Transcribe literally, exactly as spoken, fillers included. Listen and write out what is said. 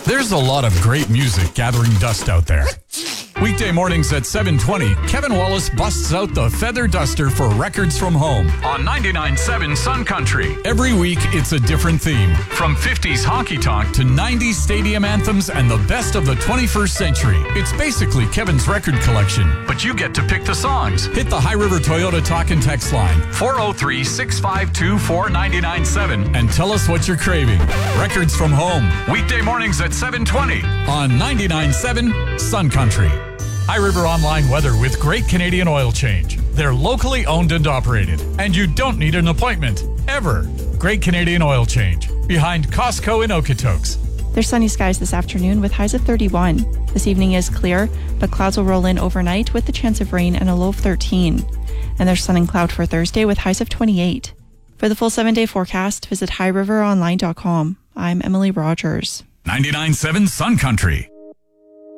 There's a lot of great music gathering dust out there. Weekday mornings at seven twenty, Kevin Wallace busts out the feather duster for Records from Home on ninety-nine point seven Sun Country. Every week, it's a different theme. From fifties honky tonk to nineties stadium anthems and the best of the twenty-first century. It's basically Kevin's record collection, but you get to pick the songs. Hit the High River Toyota talk and text line four oh three, six five two, four nine nine seven and tell us what you're craving. Records from Home. Weekday mornings at seven twenty on ninety-nine point seven Sun Country. High River Online weather with Great Canadian Oil Change. They're locally owned and operated, and you don't need an appointment, ever. Great Canadian Oil Change, behind Costco in Okotoks. There's sunny skies this afternoon with highs of thirty-one. This evening is clear, but clouds will roll in overnight with the chance of rain and a low of thirteen. And there's sun and cloud for Thursday with highs of twenty-eight. For the full seven-day forecast, visit high river online dot com. I'm Emily Rogers. ninety-nine point seven Sun Country.